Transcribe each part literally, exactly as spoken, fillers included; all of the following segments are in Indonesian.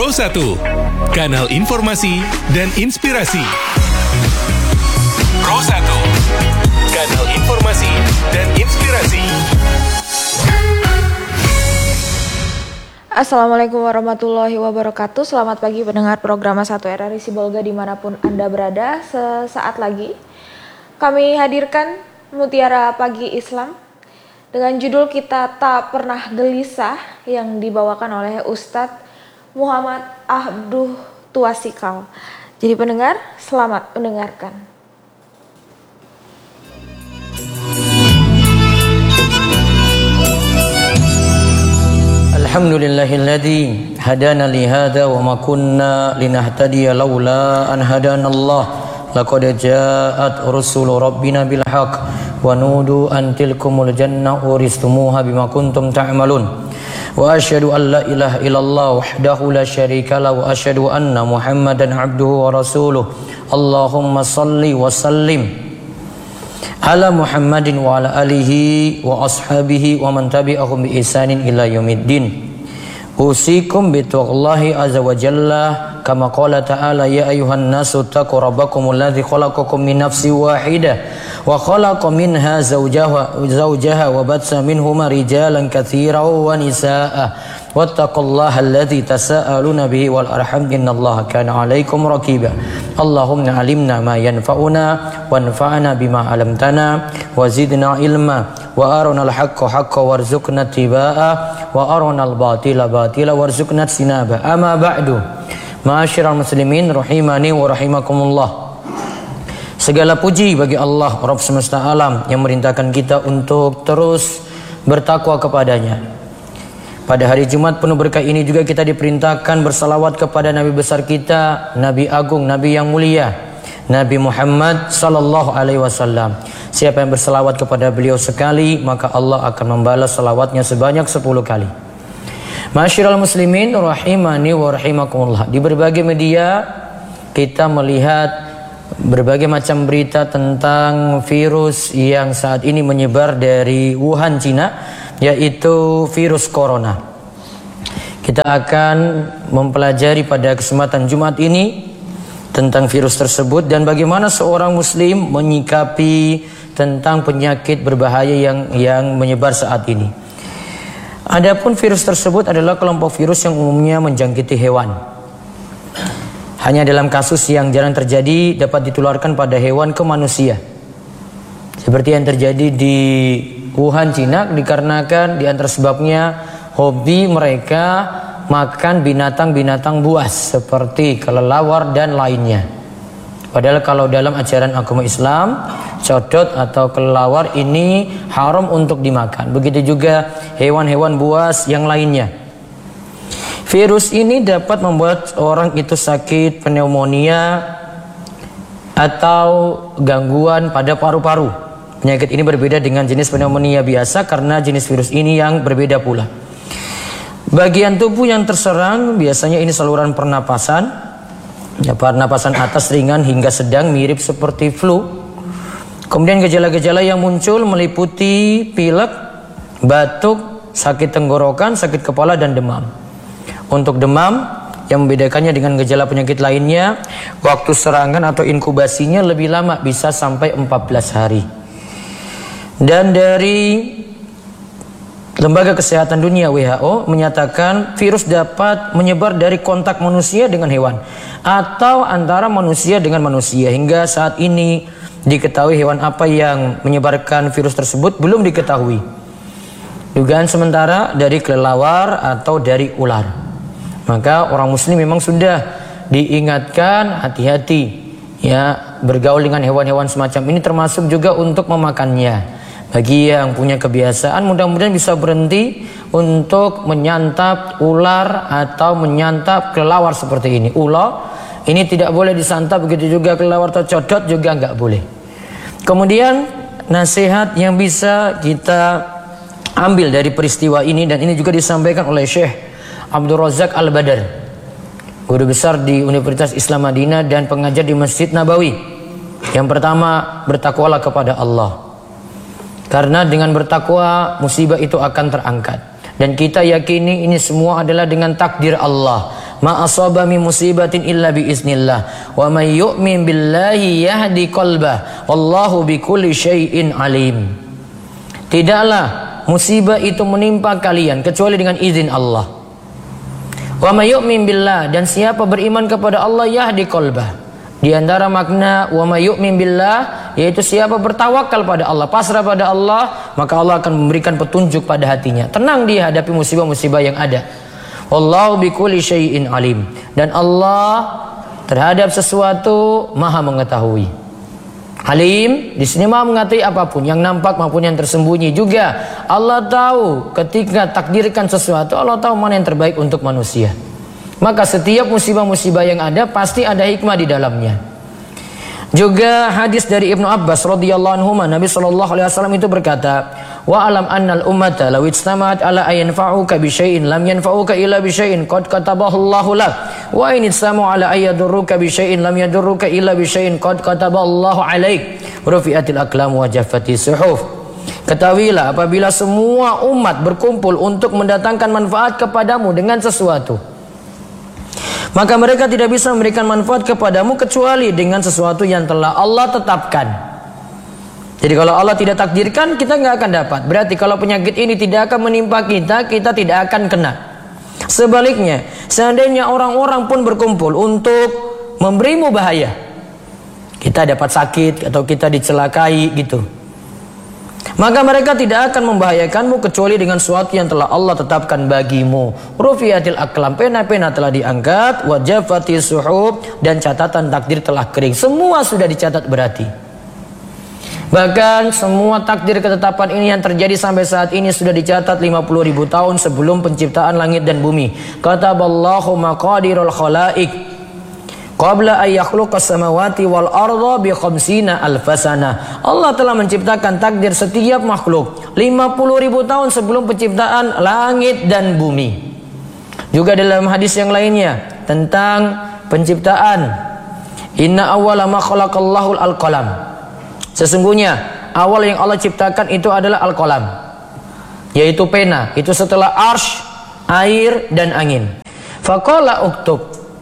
Pro satu, kanal informasi dan inspirasi. Pro satu, kanal informasi dan inspirasi. Assalamualaikum warahmatullahi wabarakatuh. Selamat pagi pendengar program satu R R I Sibolga dimanapun Anda berada. Sesaat lagi kami hadirkan Mutiara Pagi Islam dengan judul Kita Tak Pernah Gelisah yang dibawakan oleh Ustadz Muhammad Abduh Tuasikal. Jadi pendengar, selamat mendengarkan. Alhamdulillahilladzi hadana li hadza wa ma kunna linahtadiya laula an hadanallah laqad ja'at rusulu rabbina bil haqq wa nudu an tilkumul jannah uristumuha bima kuntum ta'malun wa asyhadu an la ilaha illallah wahdahu la syarika la wa asyhadu anna muhammadan abduhu wa rasuluh. Allahumma salli wa sallim ala Muhammadin wa ala alihi wa ashabihi wa man tabi'ahum bi ihsanin ila yaumiddin. Usikum bitaqwallahi azza wa jalla kama qala ta'ala ya ayyuhan nasu taqu rabbakumul ladzi khalaqakum min nafsin wahidah wa khalaqa minha zawjaha zawjaha wa batsa minhuma rijalan katsiran wa nisaa'a wattaqullaha alladzi tasaaluna bihi wal arham innallaha kana 'alaikum raqiba. Allahumma 'allimna ma yanfa'una wanfa'na bima 'allamtana wa zidna ilma wa aronal haqqa haqqa warzuqna tibaa wa aronal batila batila warzuqna sinaba. Amma ba'du, ma'asyiral muslimin rahimani wa rahimakumullah. Segala puji bagi Allah Rabb semesta alam yang merintahkan kita untuk terus bertakwa kepadanya. Pada hari Jumat penuh berkah ini juga kita diperintahkan bersalawat kepada Nabi besar kita, Nabi agung, Nabi yang mulia, Nabi Muhammad sallallahu alaihi wasallam. Siapa yang berselawat kepada beliau sekali, maka Allah akan membalas selawatnya sebanyak sepuluh kali. Masyiral muslimin rahimani wa rahimakumullah. Di berbagai media kita melihat berbagai macam berita tentang virus yang saat ini menyebar dari Wuhan, Cina, yaitu virus corona. Kita akan mempelajari pada kesempatan Jumat ini tentang virus tersebut dan bagaimana seorang muslim menyikapi tentang penyakit berbahaya yang yang menyebar saat ini. Adapun virus tersebut adalah kelompok virus yang umumnya menjangkiti hewan. Hanya dalam kasus yang jarang terjadi dapat ditularkan pada hewan ke manusia. Seperti yang terjadi di Wuhan, Cina, dikarenakan di antara sebabnya hobi mereka makan binatang-binatang buas seperti kelelawar dan lainnya. Padahal kalau dalam ajaran agama Islam, codot atau kelelawar ini haram untuk dimakan. Begitu juga hewan-hewan buas yang lainnya. Virus ini dapat membuat orang itu sakit pneumonia atau gangguan pada paru-paru. Penyakit ini berbeda dengan jenis pneumonia biasa karena jenis virus ini yang berbeda pula. Bagian tubuh yang terserang biasanya ini saluran pernapasan, ya, pernapasan atas ringan hingga sedang mirip seperti flu. Kemudian gejala-gejala yang muncul meliputi pilek, batuk, sakit tenggorokan, sakit kepala dan demam. Untuk demam yang membedakannya dengan gejala penyakit lainnya, waktu serangan atau inkubasinya lebih lama, bisa sampai empat belas hari. Dan dari Lembaga Kesehatan Dunia W H O menyatakan virus dapat menyebar dari kontak manusia dengan hewan atau antara manusia dengan manusia. Hingga saat ini diketahui hewan apa yang menyebarkan virus tersebut belum diketahui. Dugaan sementara dari kelelawar atau dari ular. Maka orang muslim memang sudah diingatkan hati-hati ya bergaul dengan hewan-hewan semacam ini, termasuk juga untuk memakannya. Bagi yang punya kebiasaan, mudah-mudahan bisa berhenti untuk menyantap ular atau menyantap kelelawar seperti ini. Ular ini tidak boleh disantap, begitu juga kelelawar atau codot juga nggak boleh. Kemudian nasihat yang bisa kita ambil dari peristiwa ini, dan ini juga disampaikan oleh Syekh Abdul Razak Al-Badar, guru besar di Universitas Islam Madinah dan pengajar di Masjid Nabawi. Yang pertama, bertakwalah kepada Allah. Karena dengan bertakwa musibah itu akan terangkat. Dan kita yakini ini semua adalah dengan takdir Allah. Ma asaba min musibatin illa bi iznillah. Wa may yu'min billahi yahdi qalbah. Wallahu bikulli syai'in alim. Tidaklah musibah itu menimpa kalian kecuali dengan izin Allah. Wa may yu'min billah, dan siapa beriman kepada Allah yahdi qalbah. Di antara makna wa may yu'min billah yaitu siapa bertawakal pada Allah, pasrah pada Allah, maka Allah akan memberikan petunjuk pada hatinya. Tenang dia hadapi musibah-musibah yang ada. Wallahu bikulli syai'in alim, dan Allah terhadap sesuatu Maha mengetahui. Alim di sini Maha mengetahui apapun yang nampak maupun yang tersembunyi. Juga Allah tahu ketika takdirkan sesuatu, Allah tahu mana yang terbaik untuk manusia. Maka setiap musibah-musibah yang ada pasti ada hikmah di dalamnya. Juga hadis dari Ibnu Abbas radhiyallahu anhu, Nabi sallallahu alaihi wasallam itu berkata, "Wa alam annal ummata law ijtama'at ala an yanfa'uka bi syai'in lam yanfa'uka illa bi syai'in qad katabahu Allahu lak, wa in ijtama'u ala an yadurruka bi syai'in lam yadurruka illa bi syai'in qad katabahu Allahu 'alaik, rufi'atil aqlam wa jaffatis suhuf." Ketahuilah, apabila semua umat berkumpul untuk mendatangkan manfaat kepadamu dengan sesuatu, maka mereka tidak bisa memberikan manfaat kepadamu kecuali dengan sesuatu yang telah Allah tetapkan. Jadi kalau Allah tidak takdirkan, kita nggak akan dapat. Berarti kalau penyakit ini tidak akan menimpa kita, kita tidak akan kena. Sebaliknya, seandainya orang-orang pun berkumpul untuk memberimu bahaya, kita dapat sakit atau kita dicelakai gitu, maka mereka tidak akan membahayakanmu kecuali dengan sesuatu yang telah Allah tetapkan bagimu. Rufiatil aqlam, pena-pena telah diangkat, wa jaffatis suhub, dan catatan takdir telah kering. Semua sudah dicatat berarti. Bahkan semua takdir ketetapan ini yang terjadi sampai saat ini sudah dicatat lima puluh ribu tahun sebelum penciptaan langit dan bumi. Kataballahu maqadirul khalaik qabla ay yakhluqas samawati wal arda bi khamsina alfasana. Allah telah menciptakan takdir setiap makhluk lima puluh ribu tahun sebelum penciptaan langit dan bumi. Juga dalam hadis yang lainnya tentang penciptaan, inna awwala ma khalaqallahu al-qalam. Sesungguhnya awal yang Allah ciptakan itu adalah al-qalam, yaitu pena. Itu setelah arsy, air dan angin. Faqala uktub,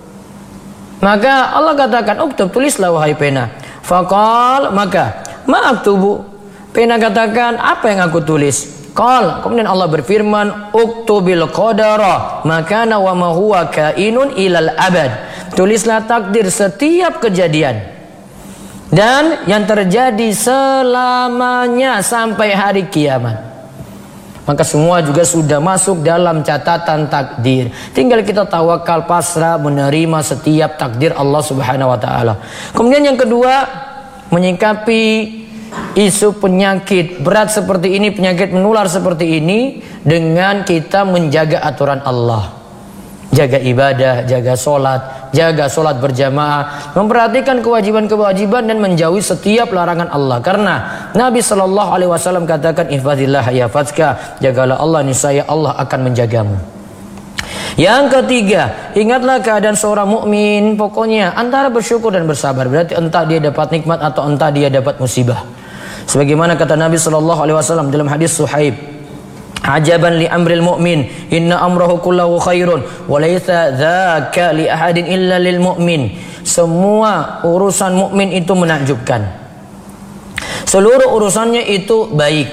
maka Allah katakan uktub, tulislah wahai pena. Faqal, maka ma'aktubu, pena katakan apa yang aku tulis. Qal, kemudian Allah berfirman uktubil qadara makana wa ma huwa kainun ilal abad. Tulislah takdir setiap kejadian dan yang terjadi selamanya sampai hari kiamat. Maka semua juga sudah masuk dalam catatan takdir. Tinggal kita tawakal, pasrah, menerima setiap takdir Allah Subhanahu wa taala. Kemudian yang kedua, menyikapi isu penyakit berat seperti ini, penyakit menular seperti ini dengan kita menjaga aturan Allah. Jaga ibadah, jaga sholat, jaga sholat berjamaah, memperhatikan kewajiban-kewajiban dan menjauhi setiap larangan Allah. Karena Nabi Shallallahu Alaihi Wasallam katakan, ihfazillah yahfazka, jagalah Allah niscaya Allah akan menjagamu. Yang ketiga, ingatlah keadaan seorang mukmin. Pokoknya antara bersyukur dan bersabar. Berarti entah dia dapat nikmat atau entah dia dapat musibah. Sebagaimana kata Nabi Shallallahu Alaihi Wasallam dalam hadis Suhaib, ajaban li amril mu'min, inna amrahu kullahu khairun, wa laysa dzaka li ahadin illa lil mu'min. Semua urusan mukmin itu menakjubkan. Seluruh urusannya itu baik.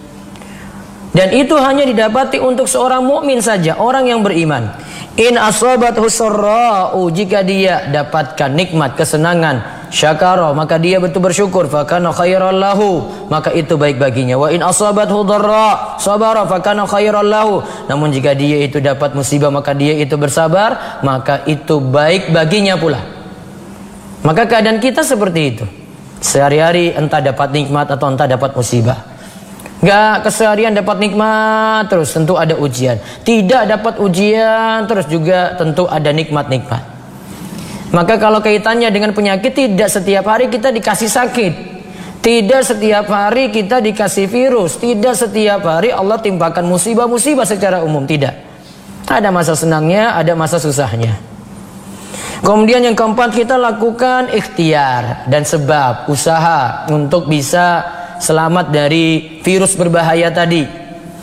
Dan itu hanya didapati untuk seorang mukmin saja, orang yang beriman. In asabathu sarra'u, jika dia dapatkan nikmat, kesenangan, syakara, maka dia betul bersyukur, fakana khairan lahu, maka itu baik baginya. Wa in asabathu dharra sabara fakana khairan lahu, namun jika dia itu dapat musibah maka dia itu bersabar, maka itu baik baginya pula. Maka keadaan kita seperti itu. Sehari-hari entah dapat nikmat atau entah dapat musibah. Gak keseharian dapat nikmat terus, tentu ada ujian. Tidak dapat ujian terus, juga tentu ada nikmat-nikmat. Maka kalau kaitannya dengan penyakit, tidak setiap hari kita dikasih sakit, tidak setiap hari kita dikasih virus, tidak setiap hari Allah timpakan musibah-musibah secara umum, tidak. Ada masa senangnya, ada masa susahnya. Kemudian yang keempat, kita lakukan ikhtiar dan sebab, usaha untuk bisa selamat dari virus berbahaya tadi.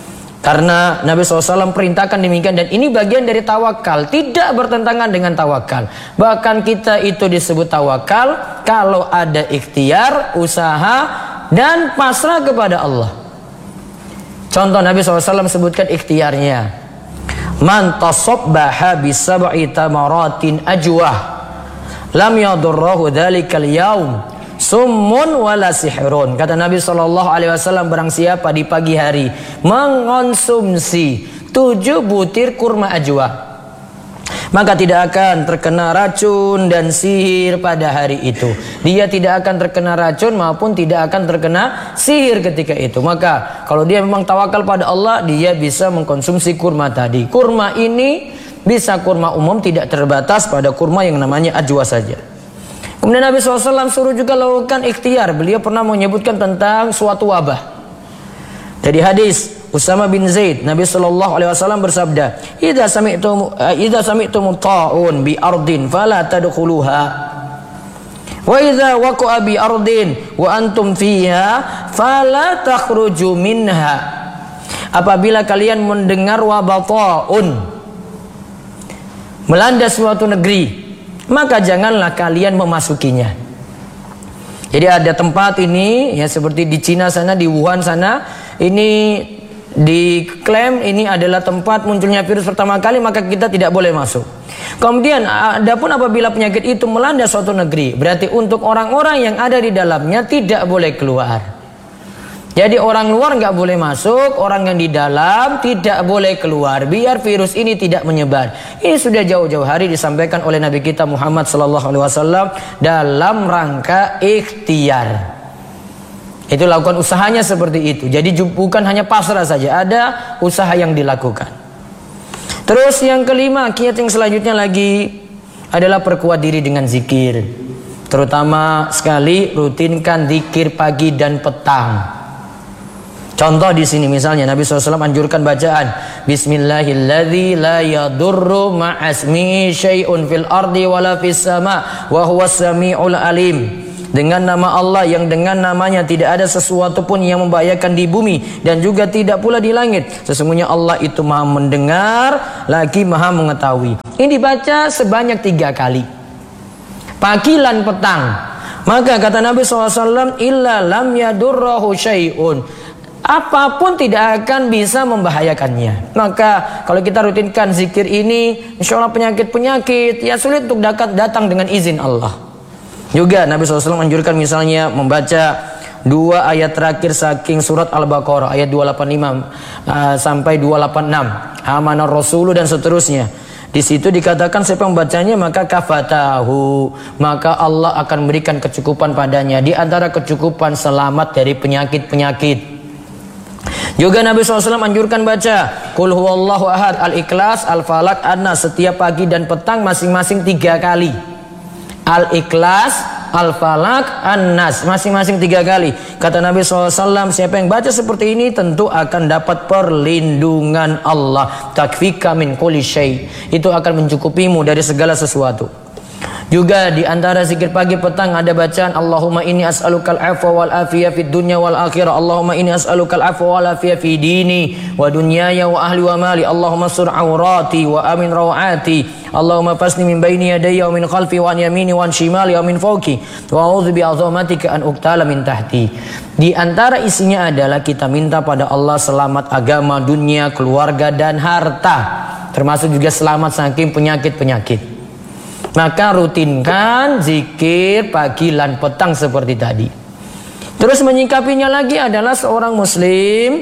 Karena Nabi shallallahu alaihi wasallam perintahkan demikian, dan ini bagian dari tawakal, tidak bertentangan dengan tawakal. Bahkan kita itu disebut tawakal kalau ada ikhtiar, usaha, dan pasrah kepada Allah. Contoh Nabi shallallahu alaihi wasallam sebutkan ikhtiarnya. Man tasabbaha bisab'i tamaratin ajwah lam yadurruhu dzalikal yaum summun wala sihrun. Kata Nabi shallallahu alaihi wasallam, barang siapa di pagi hari mengonsumsi tujuh butir kurma ajwa, maka tidak akan terkena racun dan sihir pada hari itu. Dia tidak akan terkena racun maupun tidak akan terkena sihir ketika itu. Maka kalau dia memang tawakal pada Allah, dia bisa mengkonsumsi kurma tadi. Kurma ini bisa kurma umum, tidak terbatas pada kurma yang namanya ajwa saja. Kemudian Nabi shallallahu alaihi wasallam suruh juga lakukan ikhtiar. Beliau pernah menyebutkan tentang suatu wabah. Dari hadis Usama bin Zaid, Nabi shallallahu alaihi wasallam bersabda, "Idza sami'tum idza sami'tum ta'un bi ardin fala tadkhuluha. Wa idza waqa'a bi ardin wa antum fiha fala takhruju minha." Apabila kalian mendengar wabah ta'un melanda suatu negeri, maka janganlah kalian memasukinya. Jadi ada tempat ini, ya seperti di Cina sana, di Wuhan sana, ini diklaim ini adalah tempat munculnya virus pertama kali, maka kita tidak boleh masuk. Kemudian adapun apabila penyakit itu melanda suatu negeri, berarti untuk orang-orang yang ada di dalamnya tidak boleh keluar. Jadi orang luar nggak boleh masuk, orang yang di dalam tidak boleh keluar, biar virus ini tidak menyebar. Ini sudah jauh-jauh hari disampaikan oleh Nabi kita Muhammad sallallahu alaihi wasallam dalam rangka ikhtiar. Itu lakukan usahanya seperti itu. Jadi bukan hanya pasrah saja, ada usaha yang dilakukan. Terus yang kelima, kiat yang selanjutnya lagi adalah perkuat diri dengan zikir. Terutama sekali rutinkan zikir pagi dan petang. Contoh di sini misalnya Nabi shallallahu alaihi wasallam anjurkan bacaan Bismillahilladzi la yadurru ma'asmihi syai'un fil ardi wala fis sama wa huwas sami'ul alim. Dengan nama Allah yang dengan namanya tidak ada sesuatu pun yang membahayakan di bumi dan juga tidak pula di langit. Sesungguhnya Allah itu maha mendengar lagi maha mengetahui. Ini dibaca sebanyak tiga kali, pagi dan petang. Maka kata Nabi shallallahu alaihi wasallam, illa lam yadurruhu syai'un, apapun tidak akan bisa membahayakannya. Maka kalau kita rutinkan zikir ini, insya Allah penyakit-penyakit ya sulit untuk datang dengan izin Allah. Juga Nabi shallallahu alaihi wasallam anjurkan misalnya membaca dua ayat terakhir saking surat Al-Baqarah, ayat dua ratus delapan puluh lima uh, sampai dua ratus delapan puluh enam, Amanar Rasulu dan seterusnya. Di situ dikatakan siapa membacanya maka kafatahu, maka Allah akan memberikan kecukupan padanya. Di antara kecukupan selamat dari penyakit-penyakit. Juga Nabi shallallahu alaihi wasallam anjurkan baca Qul huwallahu ahad, Al-Ikhlas, Al-Falaq, An-Nas setiap pagi dan petang masing-masing tiga kali. Al-Ikhlas, Al-Falaq, An-Nas masing-masing tiga kali. Kata Nabi shallallahu alaihi wasallam, siapa yang baca seperti ini tentu akan dapat perlindungan Allah. Takfika min kulli syai', itu akan mencukupimu dari segala sesuatu. Juga di antara zikir pagi petang ada bacaan Allahumma inni as'alukal afwa wal afiyah fid dunya wal akhirah. Allahumma inni as'alukal afwa wal afiyah fi dini wa dunyaya wa ahli wa mali. Allahumma sur awrati wa amin rawati. Allahumma fasni min baini yadayya wa min khalfi wa an yamini wa an shimali wa min fawqi. Wa a'udzu bi 'azamatika an uqtala min tahti. Di antara isinya adalah kita minta pada Allah selamat agama, dunia, keluarga dan harta, termasuk juga selamat saking penyakit-penyakit. Maka rutinkan zikir pagi dan petang seperti tadi. Terus menyikapinya lagi adalah seorang muslim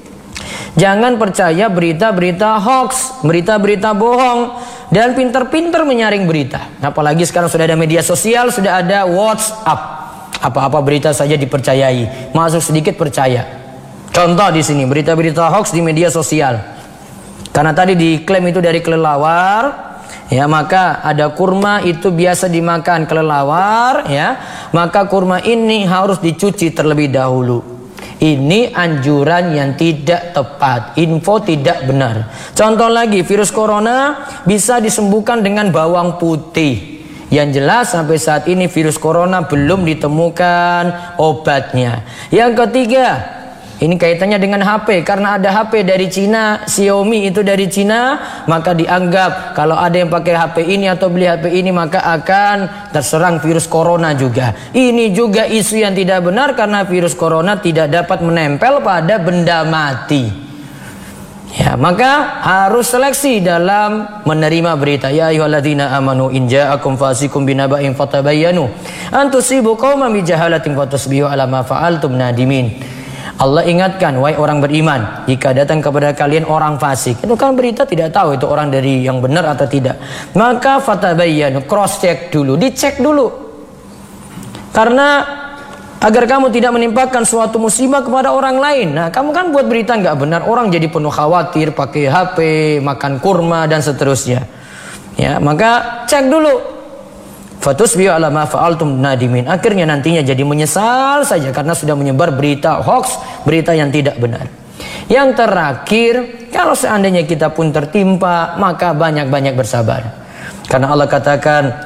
jangan percaya berita-berita hoax, berita-berita bohong, dan pintar-pintar menyaring berita. Apalagi sekarang sudah ada media sosial, sudah ada WhatsApp. Apa-apa berita saja dipercayai, masuk sedikit percaya. Contoh di sini berita-berita hoax di media sosial. Karena tadi diklaim itu dari kelelawar, ya, maka ada kurma itu biasa dimakan kelelawar, ya, maka kurma ini harus dicuci terlebih dahulu. Ini anjuran yang tidak tepat, info tidak benar. Contoh lagi, virus corona bisa disembuhkan dengan bawang putih. Yang jelas sampai saat ini virus corona belum ditemukan obatnya. Yang ketiga, Ini kaitannya dengan H P. Karena ada H P dari Cina, Xiaomi itu dari Cina, maka dianggap kalau ada yang pakai H P ini atau beli H P ini maka akan terserang virus corona juga. Ini juga isu yang tidak benar karena virus corona tidak dapat menempel pada benda mati. Ya, maka harus seleksi dalam menerima berita. Ya ayyuhalladzina amanu in ja'akum fasiqun binaba'in fatabayyanu an tusibu qauman bijahalatin fatusbihu ala ma fa'altum nadimin. Allah ingatkan, wahai orang beriman, jika datang kepada kalian orang fasik, itu kan berita tidak tahu itu orang dari yang benar atau tidak, maka fatabayyanu, cross check dulu, dicek dulu, karena agar kamu tidak menimpakan suatu musibah kepada orang lain. Nah, kamu kan buat berita nggak benar, orang jadi penuh khawatir, pakai H P, makan kurma dan seterusnya. Ya, maka cek dulu. Fatusbihu ala ma fa'altum nadimin. Akhirnya nantinya jadi menyesal saja karena sudah menyebar berita hoax, berita yang tidak benar. Yang terakhir, kalau seandainya kita pun tertimpa, maka banyak-banyak bersabar. Karena Allah katakan,